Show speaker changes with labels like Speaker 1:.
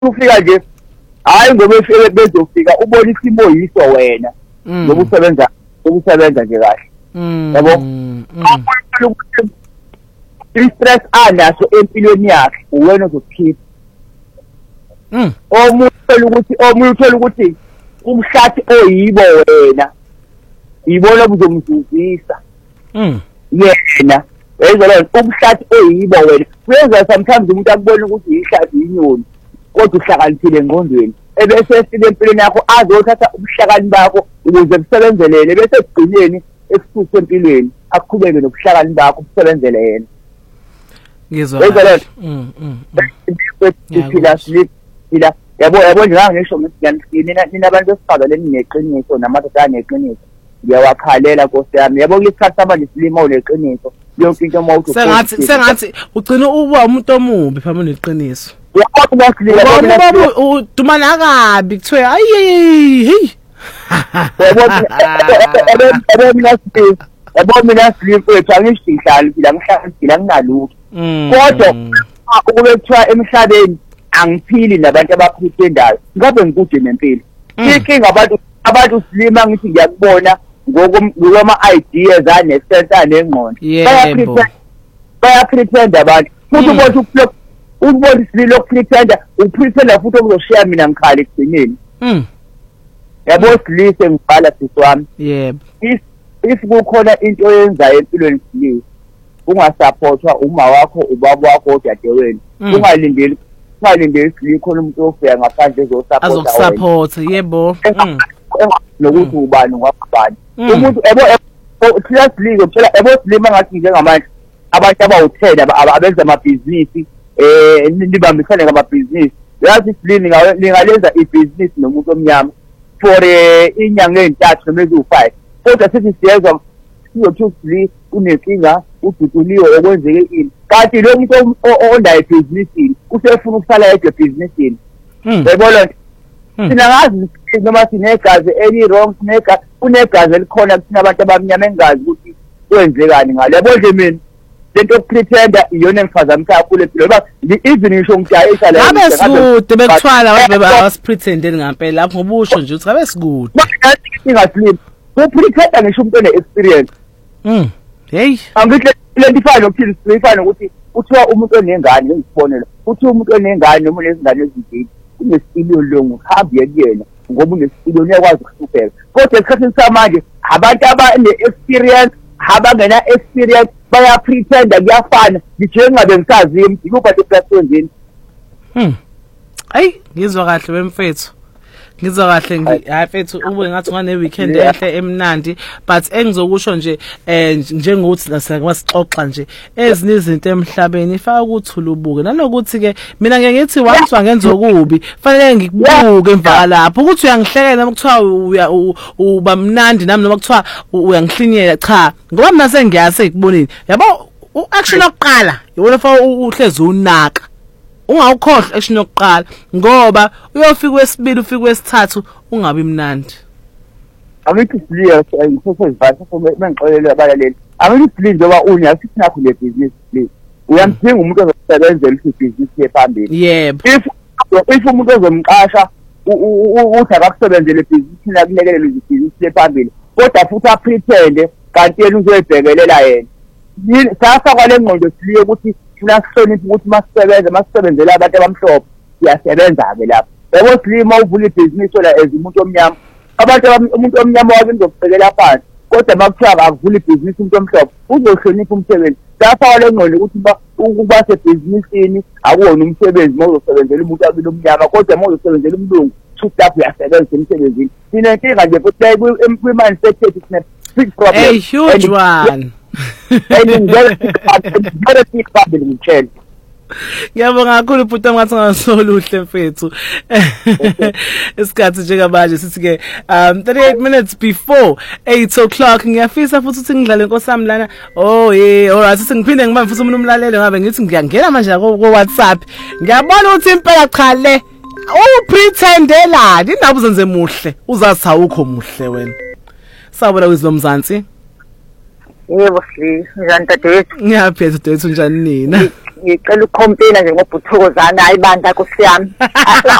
Speaker 1: ufika nje hayi ngoba efike bezofika ubona isimo yiso wena ngoba usebenza nje kahle yabo i-stress anaso empilweni yakhe uwena ozokhipha omunye uthola ukuthi umhlathi oyibo wena ibona obuzomzuzisa yena ezolona umhlathi oyibo wena kuyenza sometimes umuntu akubona ukuthi ihlathi inyoni kodwa uhlakaniphile engqondweni ebese esile empilweni yakho azothatha ubuhlakani bakho ukuze busebenzelele bese egcineni esisusa empilweni akuqhubeke nobuhlakani bakho busebenzele yena
Speaker 2: ngizwa
Speaker 1: phila yabo njenganga ngisho nina abantu besifazane neqiniso namadoda aneqiniso ngiyawakhalela Nkosi yami yabo kuyisikhathi manje silima uneqiniso yonke into mawuthi
Speaker 2: sengathi ugcina uba umuntu omubi phambili neqiniso udumana kabi kuthiwe ayi hey yabo mina siliphethu angishidlali phila ngihlala nginalutho kodwa ukube kuthiwa emhlabeni angiphili nabantu abaprethendayo ngabe ngikude nempilo inkinga abantu silima ngithi ngiyakubona ngokoma ideas anesense anengqondo bayapretenda abantu futhi ubona isibili lokupretenda upretenda futhi okuzoshiya mina ngikhala ekugcineni yabo silise ngibhala sisi wami yebo
Speaker 1: if kukhona into oyenzayo empilweni silise ungasupportwa uma wakho ubaba wakho odadewenu ungalindeli khona umuntu ofika ngaphandle
Speaker 2: ezosupport yebo
Speaker 1: nokuthi ubani ngwabani umuntu seriously phela silima ngathi njengamanje abantu abawu10 abenza amabhizinisi nibambisane ngamabhizinisi yazi silini lingalenza ibhizinisi nomuntu omnyama for inyanga ezintathu noma eziwu5 kodwa sithi siyezwa siyothi unenkinga ududuliwe okwenzeke ini kanti lo muntu ondayo ebhizinisini usefuna ukusala yedwa ebhizinisini yabona sina ngazi noma sinegazi eli-wrong kunegazi elikhona kuthina abantu abamnyama engazi ukuthi kwenzekani ngalo yabo nje mina lento yokupretenda iyona engifazamisa kakhulu empilo ngoba even ngisho ngidayisa la
Speaker 2: ngabe sikude bekuthwala wabe abasipretendeli ngampela lapho ngoba usho nje ukuthi ngabe sikude
Speaker 1: ingasilimi kupretenda ngisho umuntu one-experience
Speaker 2: hey
Speaker 1: angithi lento ifana nokuthi ifana ukuthi kuthiwa umuntu onengane ngisibonela kuthiwa umuntu onengane noma unezingane ezimbili unesipiliyoni lonke uhambe kuyena ngoba unesipiliyoni uyakwazi ukuhlupheka kodwa esikhathini samanje abantu abane-experience abangena-experience bayapretenda kuyafana nje ngabe ngisaziyo mdikubha eplastwenzini
Speaker 2: ayi ngizwa kahle wemfethu ngizwa kahle hayi mfethu ube ngathi ngane weekend ehle emnandi but engizokusho nje njengokuthi nasekwasixoxa nje ezinye izinto emhlabeni ifaka ukuthulubuke nanokuthi ke mina ngeke ngithi once wangenza okubi fanele ngikubuke emva lapho ukuthi uyangihlekela noma kuthiwa uba mnandi nami noma kuthiwa uyangihlinyela cha ngoba mina sengiyase ikubonini yabo action yokuqala yona fa uhlezi unaka ungawukhohlwa action yokuqala ngoba uyofika wesibili ufika wesithathu ungabi mnandi
Speaker 1: angithi siliya ayisesivasa bengixolele abalaleli angithi siliya ngoba unyasithi nakho le business le uyamdinga umuntu ozosebenzela i-business yephambili
Speaker 2: yebo
Speaker 1: if umuntu ozomqasha uthi akakusebenzele i-business nakulekelela i-business yephambili kodwa futhi apretende kanti yena uzoyibhekelela yena sasa kwale ngqondo siliye ukuthi funa sihloniphe ukuthi masisebenzela abantu abamhlophe siyasebenza-ke lapho yabo silima uvula ibhizinisi ola as umuntu omnyama umuntu omnyama wake nizokubhekela phansi kodwa makuthiwa akavula ibhizinisi umuntu omhlophe uzohlonipha umsebenzi sasa kwale ngqondo ukuthi ukuba sebhizinisini akuwona umsebenzi uma uzosebenzela umuntu abili omnyama kodwa uma uzosebenzela umlungu shuthi lapho uyasebenza emsebenzini sinenkinga nje futhi kwi-mindset yethu sine-big problem
Speaker 2: a huge one ngiyabonga kakhulu bhuti ngathi ngasoluhle mfethu isikhathi njengamanje sithi ke 38 minutes before 8 o'clock ngiyafisa futhi ukuthi ngidlale Nkosami lana alright sithi ngiphinde ngibambe futhi umuntu umlaleli ngabe ngithi ngiyangena manje ko WhatsApp ngiyabona ukuthi impela cha le upretendela indaba uzenze muhle uzathi awukho muhle wena sawubona kwizomzansi
Speaker 3: yebo njani dadewethu
Speaker 2: ngiyaphethe dadewethu njani nina
Speaker 3: ngicela ukukhompena nje ngobuthokozana hayi bandla Nkosi yami